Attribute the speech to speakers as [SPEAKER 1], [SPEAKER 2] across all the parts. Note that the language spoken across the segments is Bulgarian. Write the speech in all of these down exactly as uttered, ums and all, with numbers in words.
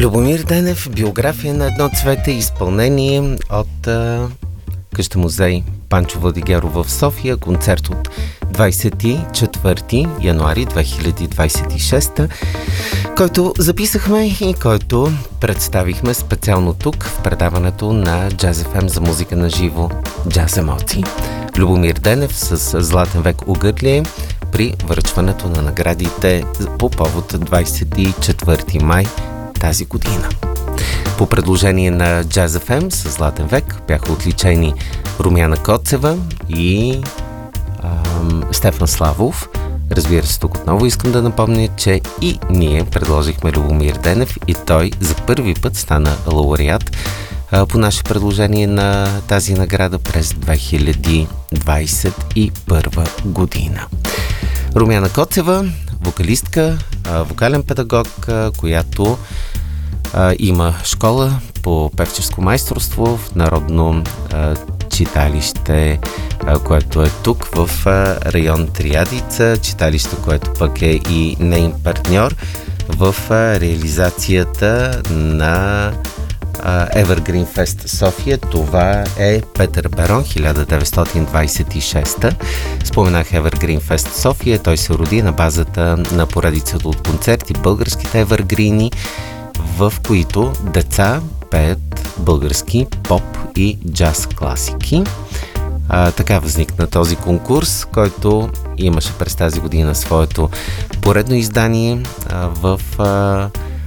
[SPEAKER 1] Любомир Денев, биография на едно цвете, изпълнение от а, къща музей Панчо Владигеров в София, концерт от двадесет и четвърти януари две хиляди двадесет и шеста, който записахме и който представихме специално тук в предаването на Jazz еф ем за музика на живо Джаз емоции. Любомир Денев с Златен век Угърлие при връчването на наградите по повод двадесет и четвърти май тази година. По предложение на Jazz еф ем с Златен век бяха отличени Румяна Коцева и ам, Стефан Славов. Разбира се, тук отново искам да напомня, че и ние предложихме Любомир Денев и той за първи път стана лауреат а, по наше предложение на тази награда през две хиляди двадесет и първа година. Румяна Коцева, вокалистка, а, вокален педагог, а, която а, има школа по певческо майсторство в Народно а, читалище, а, което е тук в а, район Триадица, читалище, което пък е и нейн партньор в а, реализацията на Evergreen Fest София. Това е Петър Берон, хиляда деветстотин двадесет и шеста. Споменах Evergreen Fest София. Той се роди на базата на поредицата от концерти българските Евергрини, в които деца пеят български поп и джаз класики. А, така възникна този конкурс, който имаше през тази година своето поредно издание а, в а,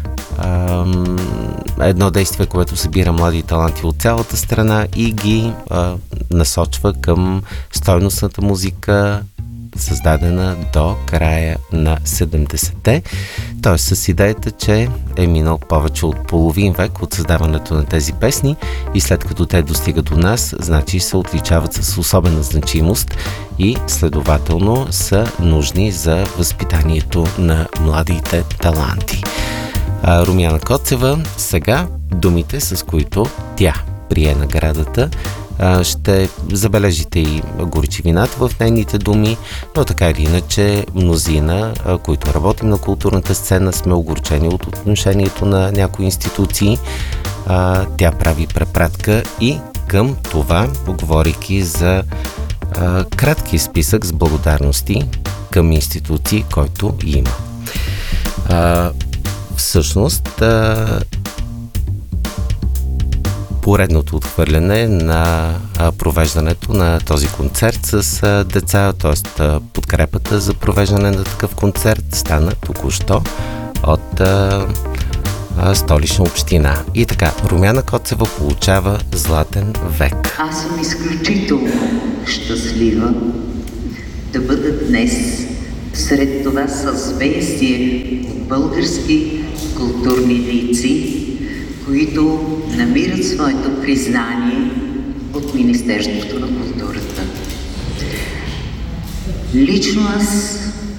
[SPEAKER 1] Uh, едно действие, което събира млади таланти от цялата страна и ги uh, насочва към стойностната музика, създадена до края на седемдесетте. Т.е. с идеята, че е минал повече от половин век от създаването на тези песни и след като те достигат до нас, значи се отличават с особена значимост и следователно са нужни за възпитанието на младите таланти. Румяна Коцева, сега думите, с които тя прие наградата, ще забележите и горчивината в нейните думи, но така или иначе мнозина, които работим на културната сцена, сме огорчени от отношението на някои институции. Тя прави препратка и към това, говорейки за кратки списък с благодарности към институции, който има. Всъщност, поредното отхвърляне на провеждането на този концерт с деца, т.е. подкрепата за провеждане на такъв концерт стана току-що от Столична община. И така, Румяна Коцева получава Златен век.
[SPEAKER 2] Аз съм изключително щастлива да бъда днес сред това съзвестие от български културни дейци, които намират своето признание от Министерството на културата. Лично аз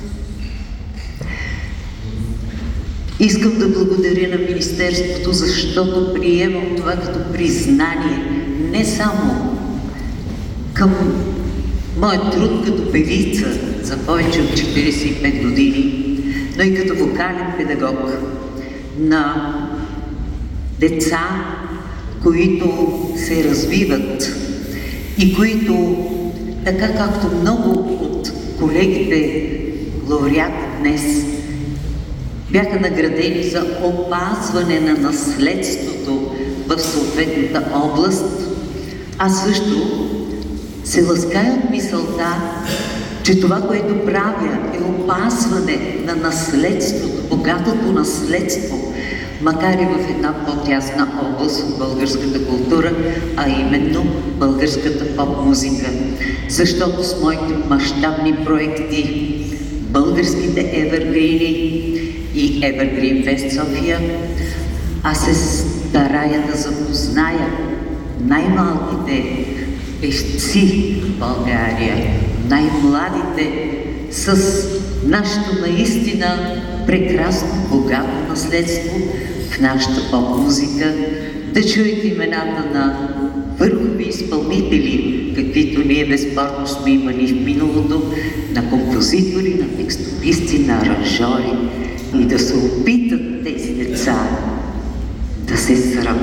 [SPEAKER 2] искам да благодаря на Министерството, защото приемам това като признание не само към моят труд като певица за повече от четиридесет и пет години, но и като вокален педагог на деца, които се развиват и които, така както много от колегите лауреати днес бяха наградени за опазване на наследството в съответната област, аз също се лаская от мисълта, че това, което правя, е опазване на наследството, богатото наследство, макар и в една по-тясна област от българската култура, а именно българската поп-музика. Защото с моите мащабни проекти, българските Евергрини и Evergreen Fest София, аз се старая да запозная най-малките певци в България, най-младите с нашето наистина прекрасно, богато наследство в нашата поп-музика, да чуете имената на върхови изпълнители, каквито ние безспорно сме имали в миналото, на композитори, на текстописти, на аранжори и да се опитат тези деца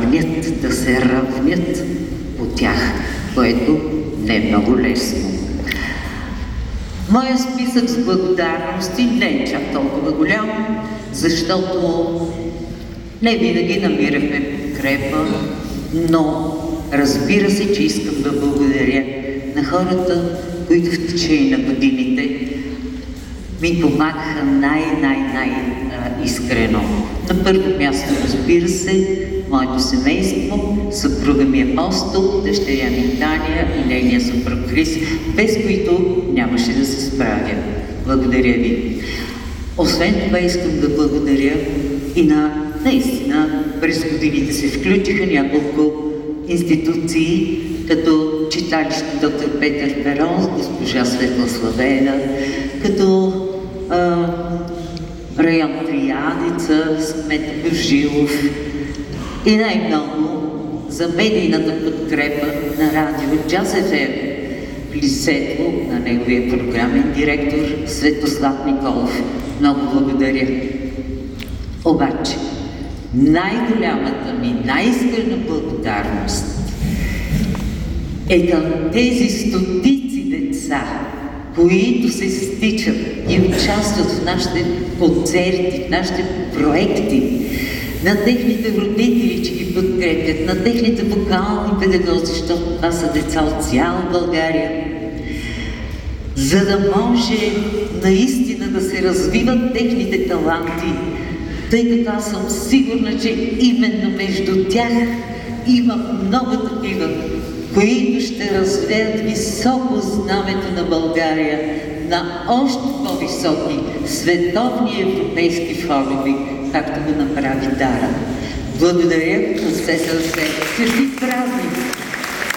[SPEAKER 2] равнят, да се равнят по тях, което не е много лесно. Моя списък с благодарности не е чак толкова голям, защото не винаги намирахме подкрепа, но разбира се, че искам да благодаря на хората, които в течение на годините ми помагаха най-най-най-искрено. На първо място, разбира се, моето семейство, съпруга ми Апостол, дъщеря ми Таня и нейния съпруг Крис, без които нямаше да се справя. Благодаря ви. Освен това искам да благодаря и на, наистина, през годините се включиха няколко институции, като читалище доктор Петър Перон, госпожа Светла Славена, като а, район Триадица, Смета Бюжилов и най-много за медийната подкрепа на радио Джаз Еф Ем в лицето на неговия програмен директор Светослав Николов. Много благодаря. Обаче, най-голямата ми, най-искрена благодарност е към тези стотици деца, които се стичат и участват в нашите концерти, в нашите проекти, на техните родители, че ги подкрепят, на техните вокални педагози, защото това са деца от цяла България, за да може наистина да се развиват техните таланти, тъй като аз съм сигурна, че именно между тях има много такива, които ще развеят високо знамето на България на още по-високи световни и европейски форуми, както го направи Дара. Благодаря на СССР.